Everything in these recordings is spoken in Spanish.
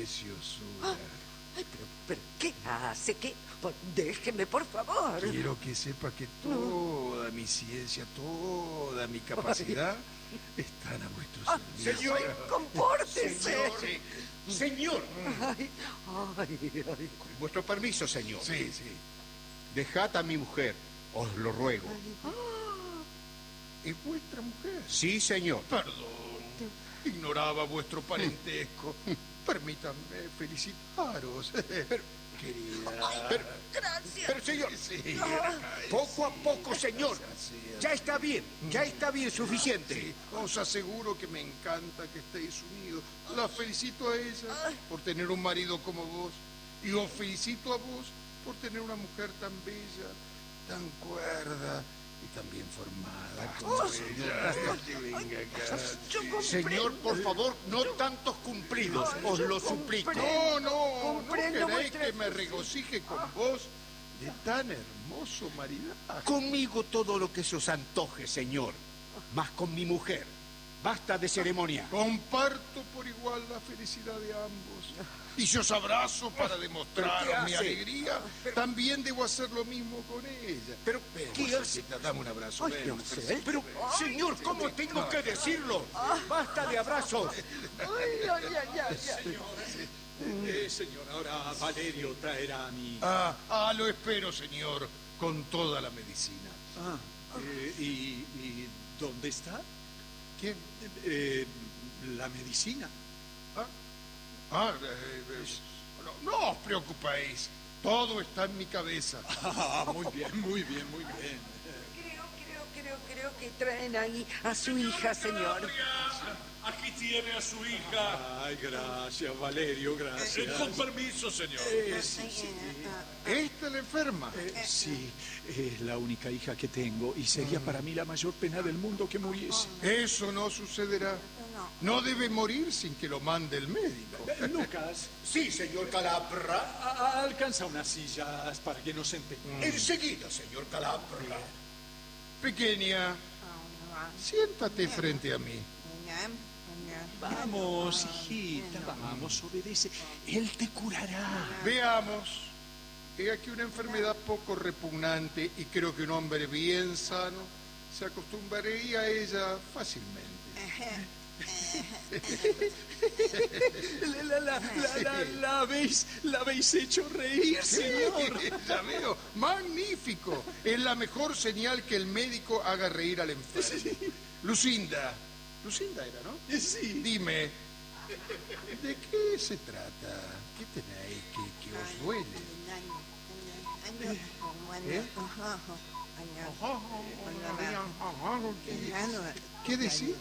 preciosura. Ay, pero ¿qué hace? Déjeme, por favor. Quiero que sepa que toda mi ciencia, toda mi capacidad están a vuestro servicio. Señor, compórtese. Señor. Ay. Con vuestro permiso, señor. Sí. Dejad a mi mujer, os lo ruego. ¿Es vuestra mujer? Sí, señor. Perdón, ignoraba vuestro parentesco. Permítanme felicitaros. Querida. Gracias. Pero, señor, Sí. poco a poco, señor. Ya está bien, suficiente. Sí, os aseguro que me encanta que estéis unidos. La felicito a ella por tener un marido como vos. Y os felicito a vos por tener una mujer tan bella, tan cuerda y tan bien formada como ella. Venga acá. Yo comprendo. Señor, por favor, no tantos cumplidos, os lo suplico. No Comprendo queréis vuestra que me regocije con vos de tan hermoso maridaje. Conmigo todo lo que se os antoje, señor. Mas con mi mujer, basta de ceremonia. Comparto por igual la felicidad de ambos. Y si os abrazo para demostraros mi alegría, también debo hacer lo mismo con ella. Pero, ¿qué hace? Mujercita, dame un abrazo. Ay, ven, no mujercita. sé. Pero, señor, ¿cómo tengo que decirlo? Basta de abrazos. Ay. Señor, ahora Valerio traerá a mi... Lo espero, señor, con toda la medicina. ¿Y dónde está? ¿Quién? La medicina. No os preocupéis. Todo está en mi cabeza. Muy bien. Creo que traen ahí a su hija, señor. Aquí tiene a su hija. Ay, gracias, Valerio, gracias. Con permiso, señor. Sí. ¿Esta la enferma? Sí, es la única hija que tengo y sería para mí la mayor pena del mundo que muriese. Eso no sucederá. No debe morir sin que lo mande el médico. Lucas, Sí, señor Calabra. alcanza unas sillas para que nos sentemos. Enseguida, señor Calabra. Pequeña, siéntate frente a mí. Vamos, hijita, vamos, obedece. Él te curará. Veamos. He aquí una enfermedad poco repugnante y creo que un hombre bien sano se acostumbraría a ella fácilmente. La habéis hecho reír, señor. Ya veo. Magnífico. Es la mejor señal que el médico haga reír al enfermo. Lucinda era, ¿no? Sí. Dime, ¿de qué se trata? ¿Qué tenéis que os duele? ¿Qué decís?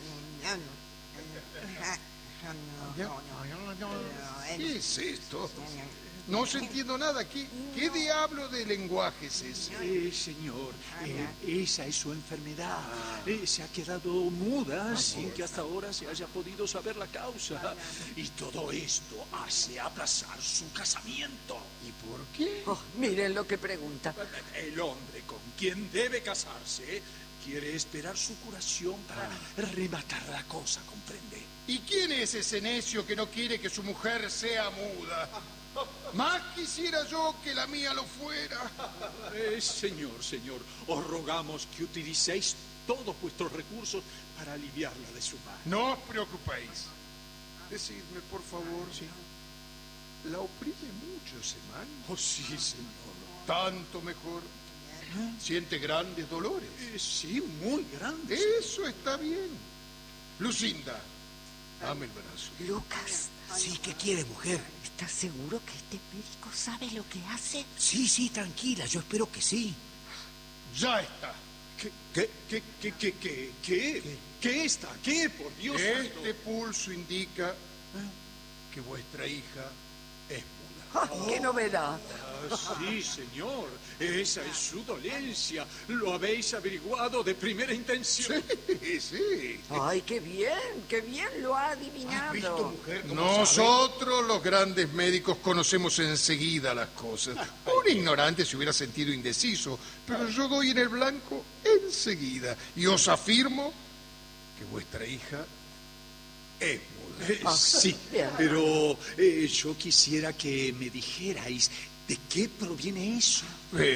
¿Qué es esto? No os entiendo nada. ¿Qué diablo de lenguaje es ese? Señor, esa es su enfermedad. Se ha quedado muda sin que hasta ahora se haya podido saber la causa. Y todo esto hace aplazar su casamiento. ¿Y por qué? Miren lo que pregunta. El hombre con quien debe casarse quiere esperar su curación para rematar la cosa, ¿comprende? ¿Y quién es ese necio que no quiere que su mujer sea muda? Más quisiera yo que la mía lo fuera. Señor, os rogamos que utilicéis todos vuestros recursos para aliviarla de su mal. No os preocupéis. Decidme, por favor. Sí. ¿La oprime mucho ese mal? Oh, sí, señor. Tanto mejor. ¿Siente grandes dolores? Sí, muy grandes. Eso está bien. Lucinda, dame el brazo. Lucas, Sí, ¿qué quiere, mujer? ¿estás seguro que este médico sabe lo que hace? Sí, tranquila, yo espero que sí. Ya está. ¿Qué está? ¿Qué? Por Dios santo. Este pulso indica que vuestra hija es muda. ¡Qué novedad! Sí, señor. Esa es su dolencia. Lo habéis averiguado de primera intención. Sí. ¡Ay, qué bien lo ha adivinado! mujer? Nosotros, los grandes médicos, conocemos enseguida las cosas. Un ignorante se hubiera sentido indeciso, pero yo doy en el blanco enseguida. Y os afirmo que vuestra hija es muda. Sí, bien. pero yo quisiera que me dijerais de qué proviene eso.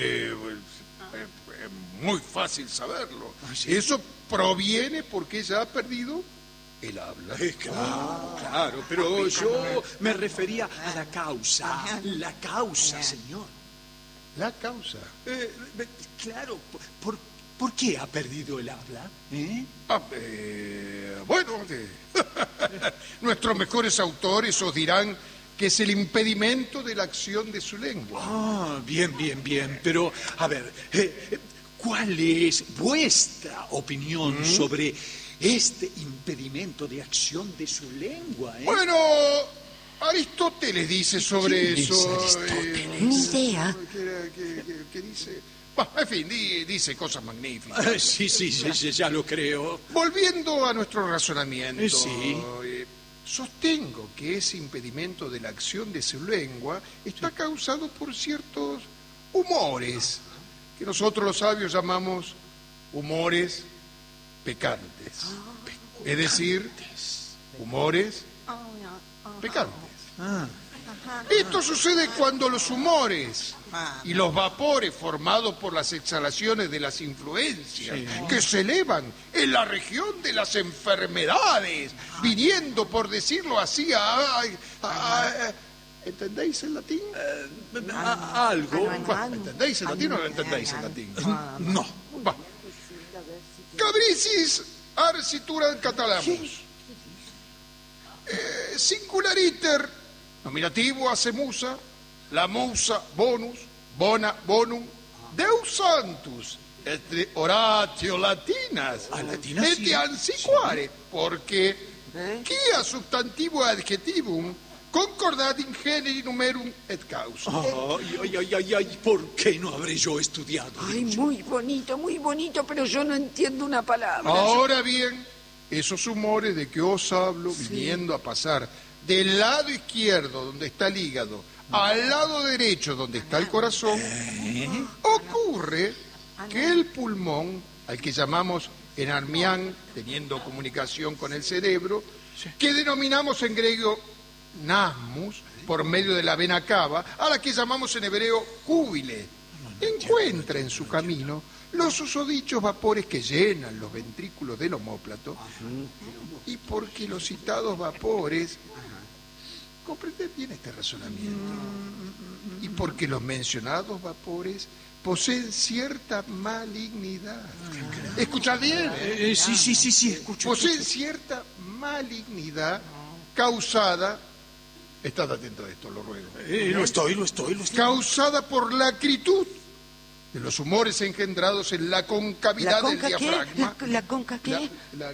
Es muy fácil saberlo. Ah, ¿sí? Eso proviene porque ella ha perdido el habla. Claro, pero yo me refería a la causa. La causa, señor. La causa. Claro, ¿por qué ha perdido el habla? Bueno, nuestros mejores autores os dirán que es el impedimento de la acción de su lengua. Ah, bien. Pero, a ver, ¿cuál es vuestra opinión sobre este impedimento de acción de su lengua? Bueno, Aristóteles dice sobre ¿Quién eso. es Aristóteles? Ni idea. ¿Qué dice? Bah, en fin, dice cosas magníficas. Sí, ya lo creo. Volviendo a nuestro razonamiento, Sí. Sostengo que ese impedimento de la acción de su lengua está causado por ciertos humores que nosotros los sabios llamamos humores pecantes. Es decir, humores pecantes. Esto sucede cuando los humores y los vapores formados por las exhalaciones de las influencias que se elevan en la región de las enfermedades, viniendo, por decirlo así, ¿entendéis el latín? Algo. ¿Entendéis el latín o no entendéis el latín? No. Va. Cabricis arciturat catalamus. Singulariter, nominativo hace musa, la musa bonus, bona bonum, Deus santus, et oratio latinas, latinas, et sí. antiquare, porque quia substantivo adjectivum concordat in generi numerum et causa. Ay, ¿por qué no habré yo estudiado? Ay, muy bonito, pero yo no entiendo una palabra. Ahora bien, esos humores de que os hablo, viniendo a pasar del lado izquierdo, donde está el hígado, al lado derecho, donde está el corazón, ocurre que el pulmón, al que llamamos enarmián, teniendo comunicación con el cerebro, que denominamos en griego nasmus, por medio de la vena cava, a la que llamamos en hebreo júbile, encuentra en su camino los susodichos vapores que llenan los ventrículos del omóplato, y porque los citados vapores, comprended bien este razonamiento, y porque los mencionados vapores poseen cierta malignidad. ¿Escuchad bien? Sí, escucho. Poseen cierta malignidad causada, estad atento a esto, lo ruego, Lo estoy. causada por la acritud de los humores engendrados en la concavidad del diafragma. ¿La conca qué?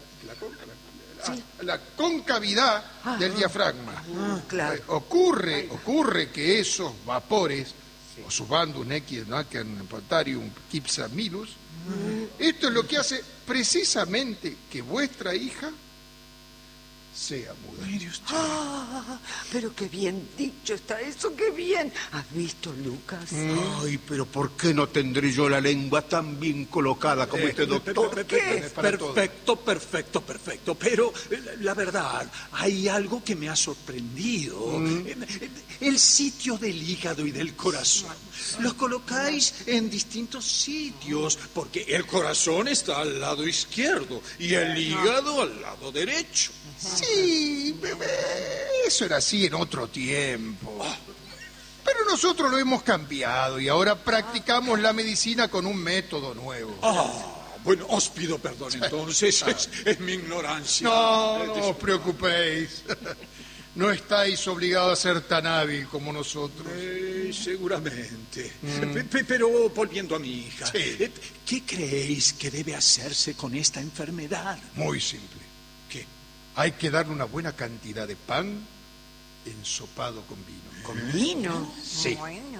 La concavidad del diafragma. Claro. Ocurre que esos vapores, osubandum equis nacem potarium quipsamilus, esto es lo que hace precisamente que vuestra hija sea muda. Pero qué bien dicho está eso, qué bien. ¿Has visto, Lucas? Ay, pero ¿por qué no tendré yo la lengua tan bien colocada como este doctor? ¿Qué? Perfecto. Pero la verdad, hay algo que me ha sorprendido. El sitio del hígado y del corazón. Los colocáis en distintos sitios, porque el corazón está al lado izquierdo y el hígado al lado derecho. Sí, eso era así en otro tiempo. Pero nosotros lo hemos cambiado y ahora practicamos la medicina con un método nuevo. Bueno, os pido perdón entonces, es mi ignorancia. No os preocupéis. No estáis obligados a ser tan hábil como nosotros. Seguramente. Pero volviendo a mi hija, Sí. ¿qué creéis que debe hacerse con esta enfermedad? Muy simple. ¿Qué? Hay que darle una buena cantidad de pan ensopado con vino. ¿Con vino? Sí.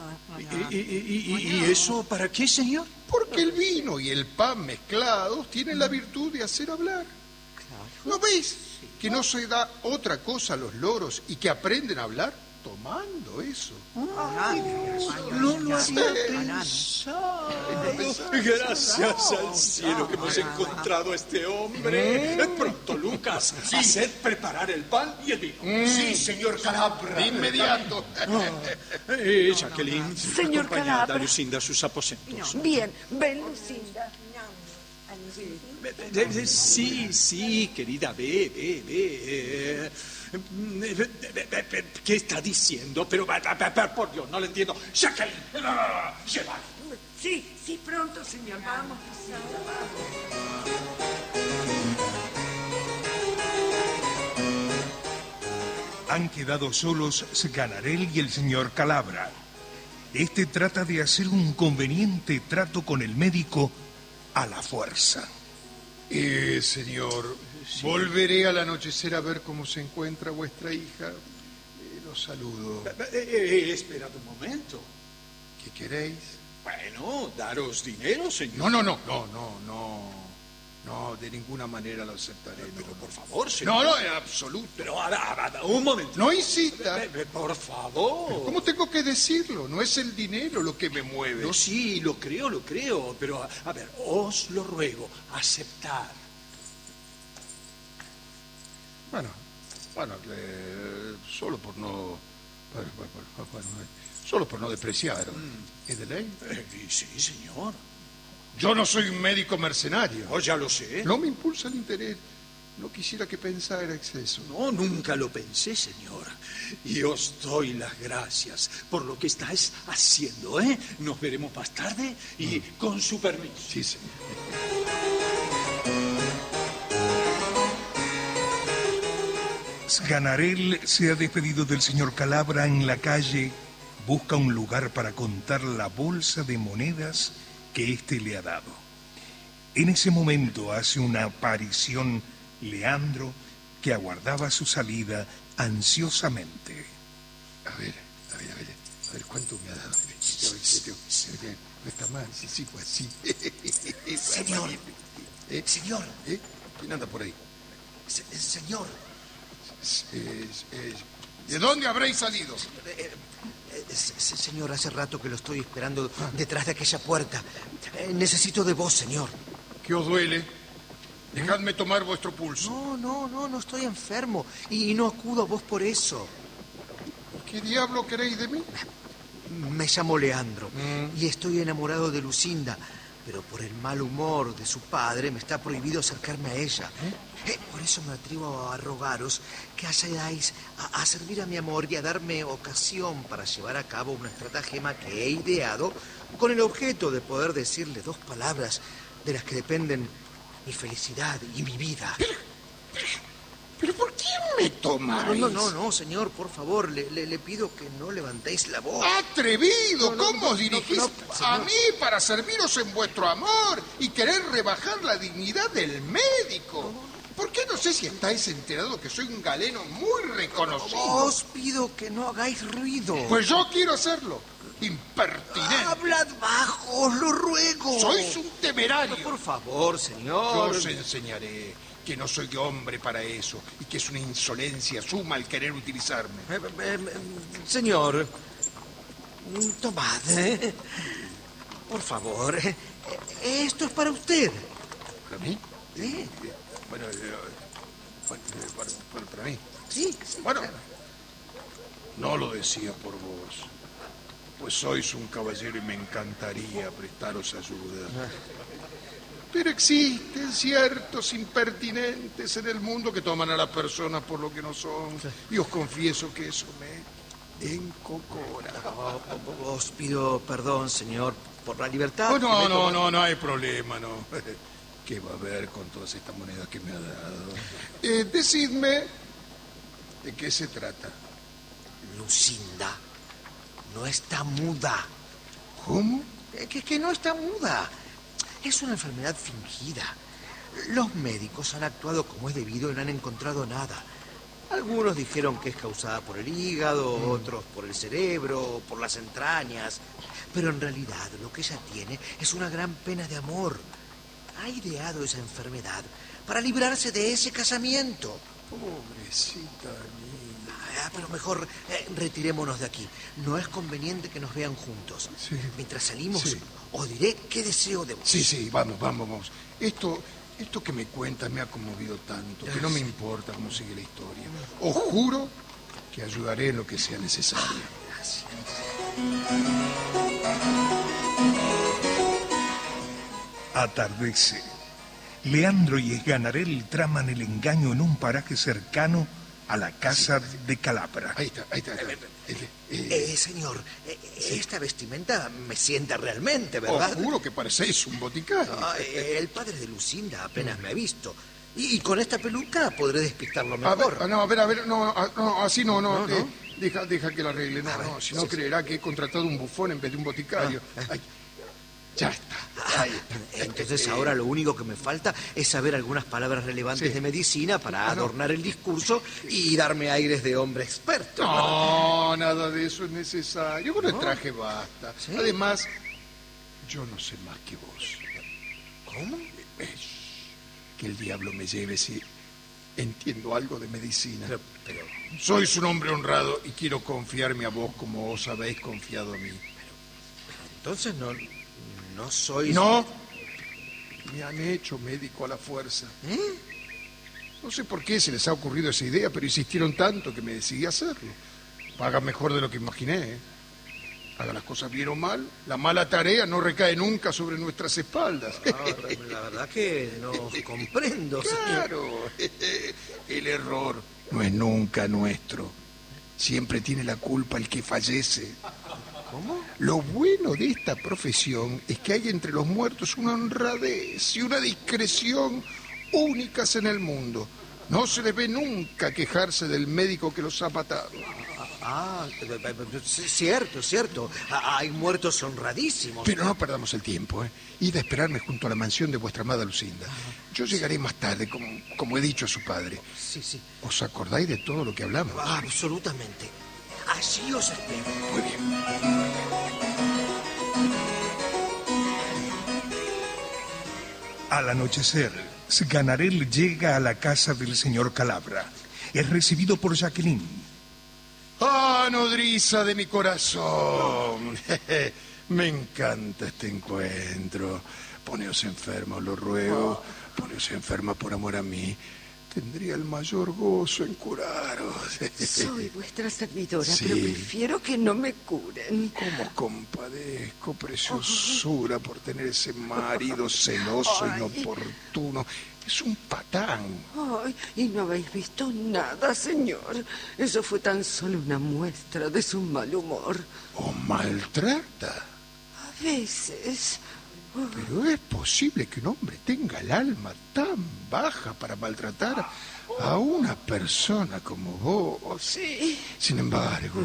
¿Y eso para qué, señor? Porque el vino y el pan mezclados tienen la virtud de hacer hablar. ¿No veis que no se da otra cosa a los loros y que aprenden a hablar? tomando eso? No lo había pensado. Gracias al cielo que hemos encontrado a este hombre. Pronto, Lucas, haced preparar el pan y el vino. Sí, señor Calabra. De inmediato. Jacqueline, Señor acompañad a Calabra. Lucinda a sus aposentos. Bien, ven, Lucinda. Sí, querida, ve. ¿Qué está diciendo? Pero, por Dios, no lo entiendo. Jacqueline, lleva. Sí, pronto, señor. Vamos, Lucinda, vamos. Han quedado solos Sganarelle y el señor Calabra. Este trata de hacer un conveniente trato con el médico a la fuerza. Señor, volveré al anochecer a ver cómo se encuentra vuestra hija. Los saludo. Esperad un momento. ¿Qué queréis? Bueno, daros dinero, señor. No, de ninguna manera lo aceptaré. Pero por favor, señor. No, en absoluto. Pero un momento. No insista. Por favor. ¿Cómo tengo que decirlo? No es el dinero lo que me mueve. No, sí, lo creo. Pero, a ver, os lo ruego, aceptar. Bueno, solo por no... solo por no despreciar. ¿Es de ley? Sí, señor. Yo no soy un médico mercenario. Oh, ya lo sé. No me impulsa el interés. No quisiera que pensara exceso. No, nunca lo pensé, señor. Y os doy las gracias por lo que estáis haciendo, ¿eh? Nos veremos más tarde y con su permiso. Sí, señor. Sganarelle se ha despedido del señor Calabra en la calle. Busca un lugar para contar la bolsa de monedas que éste le ha dado. En ese momento hace una aparición Leandro, que aguardaba su salida ansiosamente. A ver, ¿cuánto me ha dado? No está mal, sí, pues sí. Señor. Señor. ¿Quién anda por ahí? Señor. ¿De dónde habréis salido? Señor, hace rato que lo estoy esperando detrás de aquella puerta. Necesito de vos, señor. ¿Qué os duele? Dejadme tomar vuestro pulso. No estoy enfermo y no acudo a vos por eso. ¿Qué diablo queréis de mí? Me llamo Leandro y estoy enamorado de Lucinda, pero por el mal humor de su padre me está prohibido acercarme a ella. Por eso me atrevo a rogaros que ayudáis a servir a mi amor y a darme ocasión para llevar a cabo una estratagema que he ideado con el objeto de poder decirle 2 palabras de las que dependen mi felicidad y mi vida. ¿Pero por qué me tomáis? No, señor, por favor, le pido que no levantéis la voz. ¡Atrevido! ¿Cómo os dirigís a señor. mí para serviros en vuestro amor y querer rebajar la dignidad del médico? ¿Por qué no sé si estáis enterados que soy un galeno muy reconocido? Os pido que no hagáis ruido. Pues yo quiero hacerlo. Impertinente. Hablad bajo, os lo ruego. Sois un temerario. Por favor, Yo señor. os enseñaré que no soy hombre para eso y que es una insolencia suma el querer utilizarme. Señor, tomad. Por favor, esto es para usted. ¿Para mí? Sí. Bueno, para mí. Sí. Bueno, no lo decía por vos, pues sois un caballero y me encantaría prestaros ayuda. Pero existen ciertos impertinentes en el mundo que toman a las personas por lo que no son. Y os confieso que eso me encocora. Os pido perdón, señor, por la libertad. Oh, que me he tomado. no hay problema, no. ¿Qué va a haber con todas estas monedas que me ha dado? Decidme, ¿de qué se trata? Lucinda no está muda. ¿Cómo? Que no está muda. Es una enfermedad fingida. Los médicos han actuado como es debido y no han encontrado nada. Algunos dijeron que es causada por el hígado, otros por el cerebro, por las entrañas. Pero en realidad lo que ella tiene es una gran pena de amor. Ha ideado esa enfermedad para librarse de ese casamiento. Pobrecita niña. Pero mejor retirémonos de aquí. No es conveniente que nos vean juntos. Sí. Mientras salimos, Sí. os diré qué deseo de vos. Sí, vamos. Esto que me cuentas me ha conmovido tanto que no me importa cómo sigue la historia. Os juro que ayudaré en lo que sea necesario. Atardece. Leandro y Esganarel traman el engaño en un paraje cercano a la casa de Calabra. Ahí está. Señor, esta vestimenta me sienta realmente, Os ¿verdad? juro que parecéis un boticario. El padre de Lucinda apenas me ha visto. Y con esta peluca podré despistarlo A mejor. ver, así no. Deja que lo arregle. No, si no creerá que he contratado un bufón en vez de un boticario. Ay, ya está. Entonces ahora lo único que me falta es saber algunas palabras relevantes Sí. de medicina para adornar el discurso y darme aires de hombre experto. No, nada de eso es necesario. Con el traje basta. ¿Sí? Además, yo no sé más que vos. ¿Cómo? Que el diablo me lleve si entiendo algo de medicina. Pero, Sois un hombre honrado y quiero confiarme a vos como os habéis confiado a mí. entonces no soy... No, me han hecho médico a la fuerza. No sé por qué se les ha ocurrido esa idea, pero insistieron tanto que me decidí a hacerlo. Pagan mejor de lo que imaginé, ¿eh? Hagan las cosas bien o mal, la mala tarea no recae nunca sobre nuestras espaldas. La verdad que no comprendo, señor. Claro, el error no es nunca nuestro. Siempre tiene la culpa el que fallece. ¿Cómo? Lo bueno de esta profesión es que hay entre los muertos una honradez y una discreción únicas en el mundo. No se les ve nunca quejarse del médico que los ha matado. Cierto. Hay muertos honradísimos. Pero no perdamos el tiempo, ¿eh? Id a esperarme junto a la mansión de vuestra amada Lucinda. Yo llegaré más tarde, como he dicho a su padre. Sí. ¿Os acordáis de todo lo que hablamos? Absolutamente. Allí os espero. Muy bien. Al anochecer, Sganarelle llega a la casa del señor Calabra. Es recibido por Jacqueline. ¡Ah, nodriza de mi corazón! Me encanta este encuentro. Poneos enferma, os lo ruego. Poneos enferma por amor a mí. Tendría el mayor gozo en curaros. Soy vuestra servidora, Sí. pero prefiero que no me curen. Cómo compadezco, preciosura, por tener ese marido celoso, Ay. inoportuno. Es un patán. Ay, y no habéis visto nada, señor. Eso fue tan solo una muestra de su mal humor. ¿O maltrata? A veces... Pero es posible que un hombre tenga el alma tan baja para maltratar a una persona como vos. Sí. Sin embargo,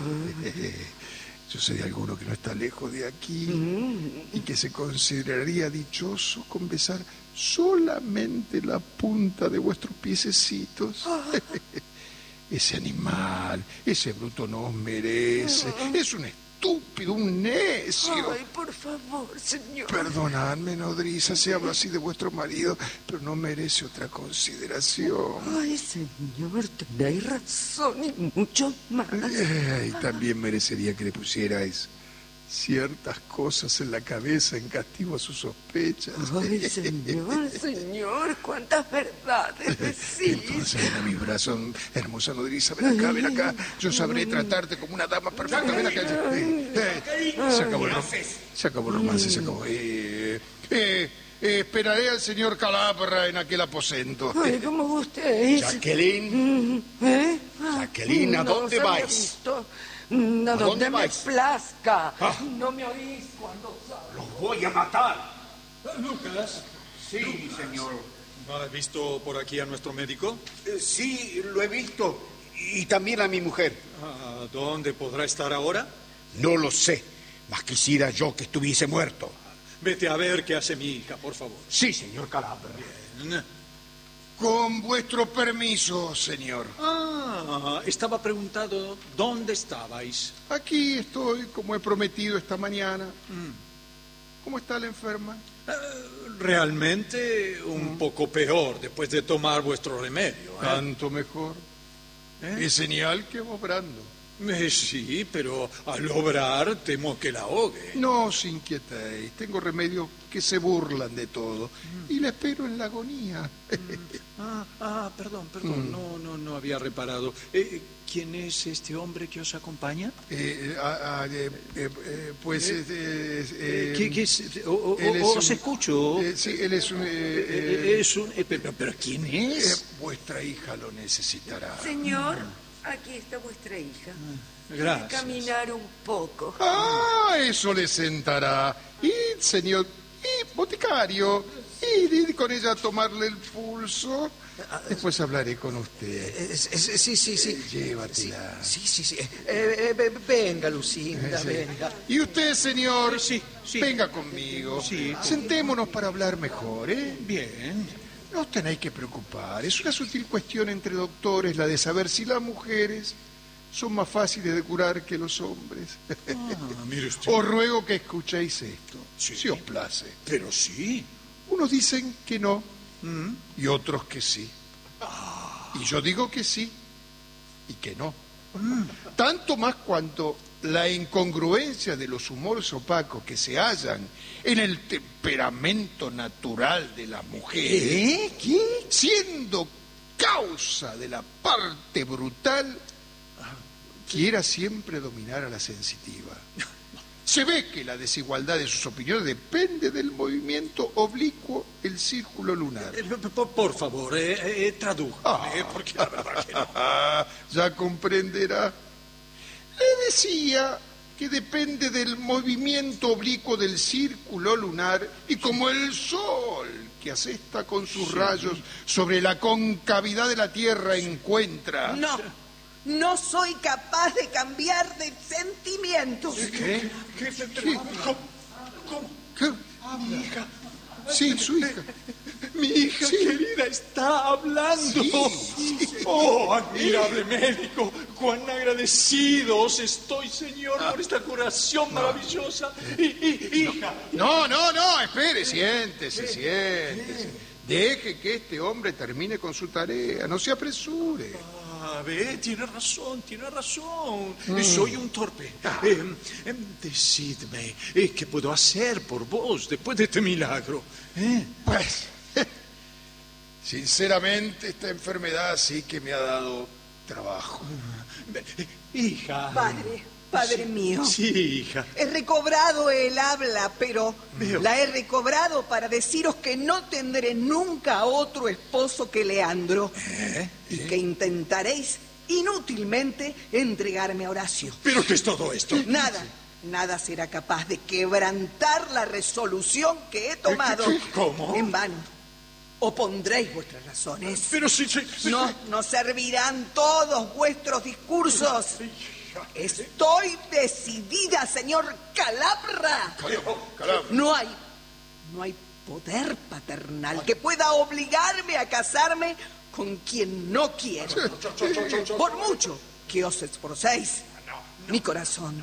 yo sé de alguno que no está lejos de aquí y que se consideraría dichoso con besar solamente la punta de vuestros piececitos. Ese animal, ese bruto no os merece. Es un estúpido, un necio. Ay, por favor, señor. Perdonadme, nodriza, si hablo así de vuestro marido, pero no merece otra consideración. Ay, señor, tenéis razón y mucho más. Y también merecería que le pusierais ciertas cosas en la cabeza en castigo a sus sospechas. Ay, señor, cuántas verdades decís. Entonces, ven a mis brazos, hermosa nodriza, ven acá. Yo sabré tratarte como una dama perfecta. Ven acá. Se acabó el romance, se acabó. Esperaré al señor Calabra en aquel aposento. Ay, como gustéis. Jacqueline, ¿Eh? Jacqueline, ¿a dónde os había vais? visto. A donde me vais? plazca. No me oís cuando salgo. los voy a matar. Lucas, Sí, señor. ¿has visto por aquí a nuestro médico? Sí, lo he visto. Y también a mi mujer. ¿A dónde podrá estar ahora? No lo sé. Mas quisiera yo que estuviese muerto. Vete a ver qué hace mi hija, por favor. Sí, señor Calabra. Con vuestro permiso, señor. Estaba preguntado dónde estabais. Aquí estoy, como he prometido esta mañana. ¿Cómo está la enferma? Realmente un poco peor después de tomar vuestro remedio. Tanto mejor. Es señal que va obrando. Sí, pero al obrar temo que la ahogue. No os inquietéis, tengo remedios que se burlan de todo y la espero en la agonía. Perdón, no había reparado. ¿Quién es este hombre que os acompaña? Pues... ¿Qué es? Os escucho. Sí, él es un... ¿Pero quién es? Vuestra hija lo necesitará. Señor, aquí está vuestra hija. Gracias. Caminar un poco. Eso le sentará. Y, señor, y boticario, y con ella a tomarle el pulso. Después hablaré con usted. Sí. Llévatela. Sí. Venga, Lucinda, venga. Y usted, señor, Sí. venga conmigo. Sí. Sentémonos para hablar mejor, ¿eh? Bien. No os tenéis que preocupar. Es una sutil cuestión entre doctores la de saber si las mujeres son más fáciles de curar que los hombres. Mire usted. Os ruego que escuchéis esto, Sí. si os place. Pero sí. Unos dicen que no y otros que sí. Y yo digo que sí y que no. Tanto más cuanto la incongruencia de los humores opacos que se hallan en el temperamento natural de la mujer, ¿Qué? siendo causa de la parte brutal, quiera siempre dominar a la sensitiva. Se ve que la desigualdad de sus opiniones depende del movimiento oblicuo del círculo lunar. Por favor, tradújame, porque la verdad que no. Ya comprenderá. Le decía que depende del movimiento oblicuo del círculo lunar y como el sol que asesta con sus rayos sobre la concavidad de la Tierra encuentra... No soy capaz de cambiar de sentimientos. ¿Qué? ¿Cómo? ¿Qué? Mi hija. Sí, su hija. Mi hija querida está hablando. Sí. Oh, admirable médico. Cuán agradecidos estoy, Señor, por esta curación maravillosa. Hija. No, espere, siéntese. Deje que este hombre termine con su tarea, no se apresure. Tiene razón. Soy un torpe. Decidme, ¿qué puedo hacer por vos después de este milagro? Pues, sinceramente, esta enfermedad sí que me ha dado trabajo. Hija. Padre mío. Sí, hija. He recobrado el habla, pero la he recobrado para deciros que no tendré nunca otro esposo que Leandro. Y que intentaréis inútilmente entregarme a Horacio. ¿Pero qué es todo esto? Nada será capaz de quebrantar la resolución que he tomado. ¿Cómo? En vano. Opondréis vuestras razones. Pero sí. No servirán todos vuestros discursos. Estoy decidida, señor Calabra. No hay poder paternal que pueda obligarme a casarme con quien no quiero. Por mucho que os esforcéis, mi corazón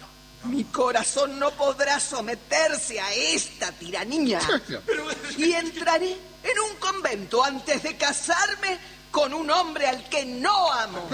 no podrá someterse a esta tiranía. Y entraré en un convento antes de casarme con un hombre al que no amo.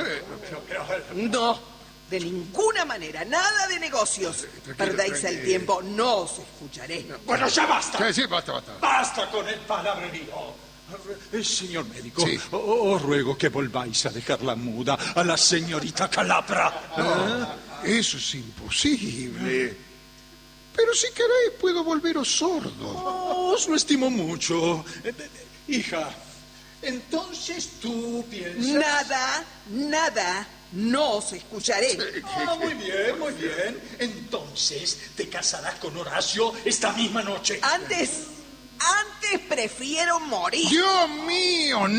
No. De ninguna manera, nada de negocios. Perdéis el tiempo, no os escucharé. Bueno, ya basta. Sí, basta. Basta con el palabrerío. Señor médico, os ruego que volváis a dejarla muda a la señorita Calabra. Eso es imposible. Pero si queréis, puedo volveros sordo. Os lo estimo mucho. Hija, entonces tú piensas... Nada. No os escucharé. Muy bien. Entonces te casarás con Horacio esta misma noche. Antes prefiero morir. ¡Dios mío,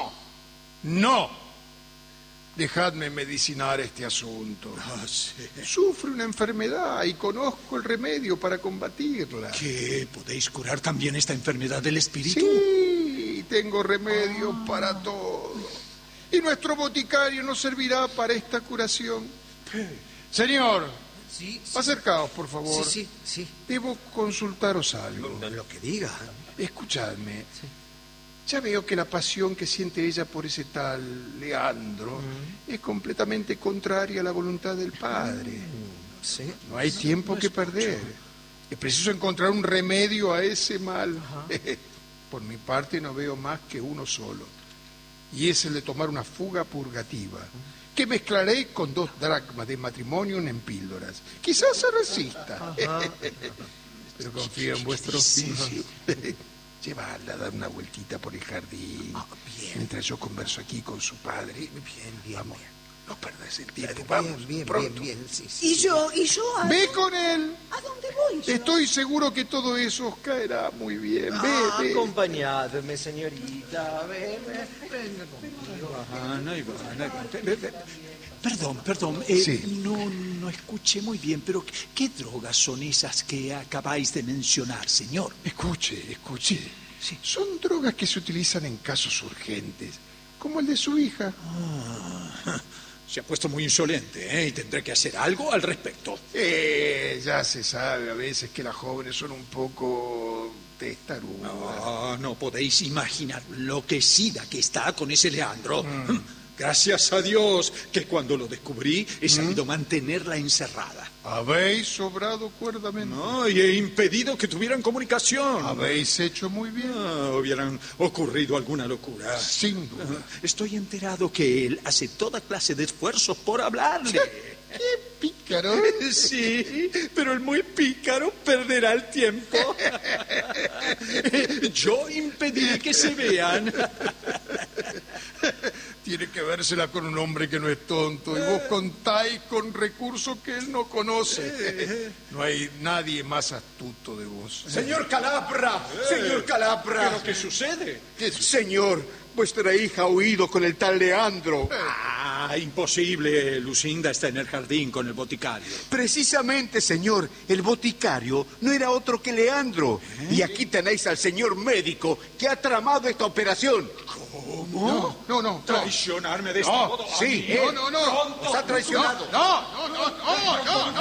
no! Dejadme medicinar este asunto. Sí. Sufre una enfermedad y conozco el remedio para combatirla. ¿Qué? ¿Podéis curar también esta enfermedad del espíritu? Sí, tengo remedio para todo. Y nuestro boticario nos servirá para esta curación. Señor, Sí. acercaos, por favor. Sí. Debo consultaros algo. Lo que diga. Escuchadme. Ya veo que la pasión que siente ella por ese tal Leandro es completamente contraria a la voluntad del padre. Sí. No hay tiempo que perder. Es preciso encontrar un remedio a ese mal. Por mi parte no veo más que uno solo. Y es el de tomar una fuga purgativa, que mezclaré con 2 dracmas de matrimonio en píldoras. Quizás se resista. Pero confío en vuestro oficio. Llevarla a dar una vueltita por el jardín. Mientras yo converso aquí con su padre. Bien. Vamos, no perdas el tiempo. Vamos, pronto. Bien, sí. ¿Y yo? Ve con él. ¿A dónde voy yo? Estoy seguro que todo eso os caerá muy bien. Ve. Acompañadme, señorita. Venga conmigo. No hay Perdón, Sí. no escuché muy bien, pero ¿qué drogas son esas que acabáis de mencionar, señor? Escuche. Sí. Son drogas que se utilizan en casos urgentes, como el de su hija. Se ha puesto muy insolente, y tendré que hacer algo al respecto. Ya se sabe a veces que las jóvenes son un poco testarudas. No podéis imaginar lo enloquecida que está con ese Leandro. Gracias a Dios que cuando lo descubrí he sabido mantenerla encerrada. Habéis sobrado cuerdamente. Y he impedido que tuvieran comunicación. Habéis hecho muy bien. Hubieran ocurrido alguna locura. Sin duda. Estoy enterado que él hace toda clase de esfuerzos por hablarle. ¡Qué pícaro! Sí, pero el muy pícaro perderá el tiempo. Yo impediré que se vean. Tiene que vérsela con un hombre que no es tonto y vos contáis con recursos que él no conoce. No hay nadie más astuto de vos. ¡Señor Calabra! ¡Señor Calabra! ¿Pero qué sucede? Señor, vuestra hija ha huido con el tal Leandro. Imposible. Lucinda está en el jardín con el boticario. Precisamente, señor, el boticario no era otro que Leandro. Y aquí tenéis al señor médico que ha tramado esta operación. ¿Cómo? No. ¿Traicionarme de este modo? Sí, No. Os ha traicionado. No.